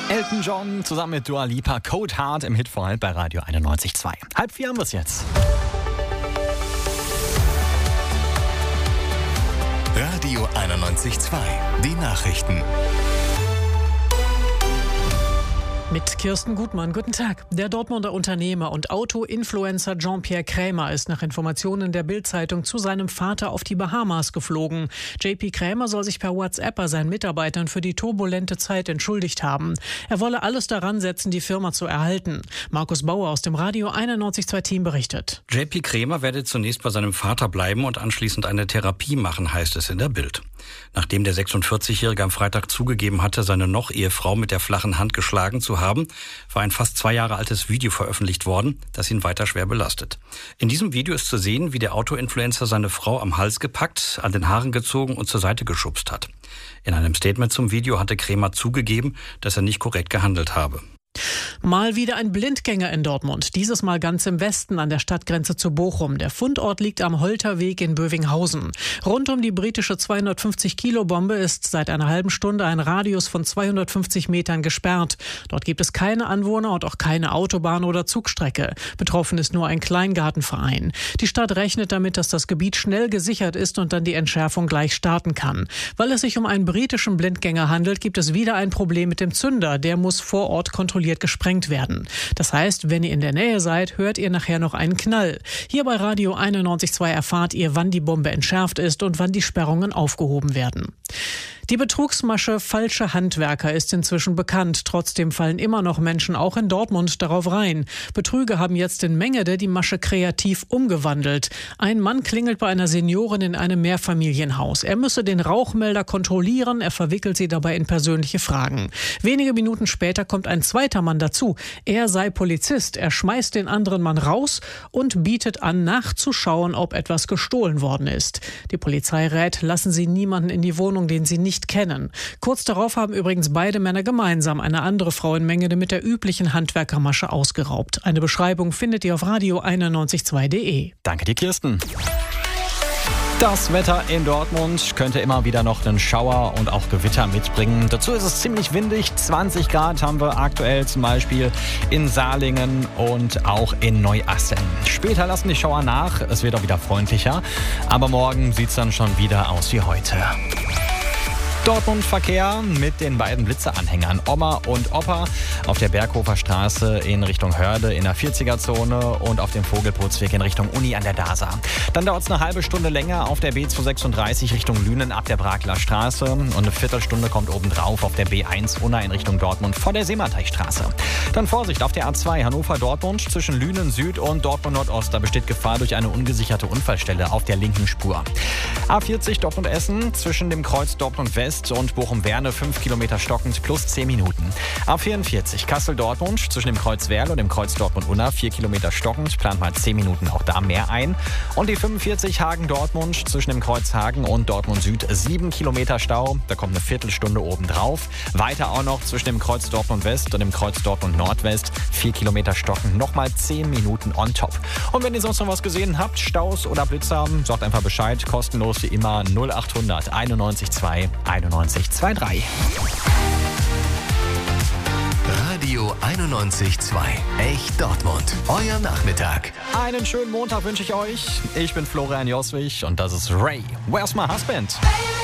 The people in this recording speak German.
Elton John zusammen mit Dua Lipa, Cold Heart im Hitvorhalt bei Radio 91.2. 3:30 haben wir es jetzt. Radio 91.2, die Nachrichten. Mit Kirsten Gutmann, guten Tag. Der Dortmunder Unternehmer und Auto-Influencer Jean-Pierre Krämer ist nach Informationen der Bild-Zeitung zu seinem Vater auf die Bahamas geflogen. JP Krämer soll sich per WhatsApp bei seinen Mitarbeitern für die turbulente Zeit entschuldigt haben. Er wolle alles daran setzen, die Firma zu erhalten. Markus Bauer aus dem Radio 91.2 Team berichtet. JP Krämer werde zunächst bei seinem Vater bleiben und anschließend eine Therapie machen, heißt es in der Bild. Nachdem der 46-Jährige am Freitag zugegeben hatte, seine Noch-Ehefrau mit der flachen Hand geschlagen zu haben, war ein fast 2 Jahre altes Video veröffentlicht worden, das ihn weiter schwer belastet. In diesem Video ist zu sehen, wie der Auto-Influencer seine Frau am Hals gepackt, an den Haaren gezogen und zur Seite geschubst hat. In einem Statement zum Video hatte Krämer zugegeben, dass er nicht korrekt gehandelt habe. Mal wieder ein Blindgänger in Dortmund, dieses Mal ganz im Westen an der Stadtgrenze zu Bochum. Der Fundort liegt am Holterweg in Bövinghausen. Rund um die britische 250-Kilo-Bombe ist seit einer halben Stunde ein Radius von 250 Metern gesperrt. Dort gibt es keine Anwohner und auch keine Autobahn oder Zugstrecke. Betroffen ist nur ein Kleingartenverein. Die Stadt rechnet damit, dass das Gebiet schnell gesichert ist und dann die Entschärfung gleich starten kann. Weil es sich um einen britischen Blindgänger handelt, gibt es wieder ein Problem mit dem Zünder. Der muss vor Ort kontrolliert gesprengt werden. Das heißt, wenn ihr in der Nähe seid, hört ihr nachher noch einen Knall. Hier bei Radio 91.2 erfahrt ihr, wann die Bombe entschärft ist und wann die Sperrungen aufgehoben werden. Die Betrugsmasche falsche Handwerker ist inzwischen bekannt. Trotzdem fallen immer noch Menschen auch in Dortmund darauf rein. Betrüger haben jetzt in Mengede die Masche kreativ umgewandelt. Ein Mann klingelt bei einer Seniorin in einem Mehrfamilienhaus. Er müsse den Rauchmelder kontrollieren, er verwickelt sie dabei in persönliche Fragen. Wenige Minuten später kommt ein zweiter Mann dazu. Er sei Polizist. Er schmeißt den anderen Mann raus und bietet an, nachzuschauen, ob etwas gestohlen worden ist. Die Polizei rät, lassen Sie niemanden in die Wohnung, den Sie nicht kennen. Kurz darauf haben übrigens beide Männer gemeinsam eine andere Frau in Mengede mit der üblichen Handwerkermasche ausgeraubt. Eine Beschreibung findet ihr auf radio912.de. Danke dir, Kirsten. Das Wetter in Dortmund könnte immer wieder noch einen Schauer und auch Gewitter mitbringen. Dazu ist es ziemlich windig. 20 Grad haben wir aktuell zum Beispiel in Salingen und auch in Neuassen. Später lassen die Schauer nach. Es wird auch wieder freundlicher. Aber morgen sieht es dann schon wieder aus wie heute. Dortmund-Verkehr mit den beiden Blitzeranhängern Oma und Opa auf der Berghofer Straße in Richtung Hörde in der 40er-Zone und auf dem Vogelputzweg in Richtung Uni an der DASA. Dann dauert es eine halbe Stunde länger auf der B236 Richtung Lünen ab der Brakler Straße und eine Viertelstunde kommt obendrauf auf der B1 Unna in Richtung Dortmund vor der Seemateichstraße. Dann Vorsicht auf der A2 Hannover-Dortmund zwischen Lünen Süd und Dortmund Nordost. Da besteht Gefahr durch eine ungesicherte Unfallstelle auf der linken Spur. A40 Dortmund-Essen zwischen dem Kreuz Dortmund West und Bochum-Werne 5 Kilometer stockend plus 10 Minuten. A44 Kassel-Dortmund zwischen dem Kreuz Werl und dem Kreuz Dortmund-Unna 4 Kilometer stockend, plant mal 10 Minuten auch da mehr ein. Und die 45 Hagen-Dortmund zwischen dem Kreuz Hagen und Dortmund Süd 7 Kilometer Stau, da kommt eine Viertelstunde obendrauf. Weiter auch noch zwischen dem Kreuz Dortmund West und dem Kreuz Dortmund Nordwest 4 Kilometer stockend, nochmal 10 Minuten on top. Und wenn ihr sonst noch was gesehen habt, Staus oder Blitzer, sagt einfach Bescheid, kostenlos wie immer 0800 91.2 91.23. Radio 91.2, echt Dortmund. Euer Nachmittag. Einen schönen Montag wünsche ich euch. Ich bin Florian Joswig und das ist Ray. Where's my husband?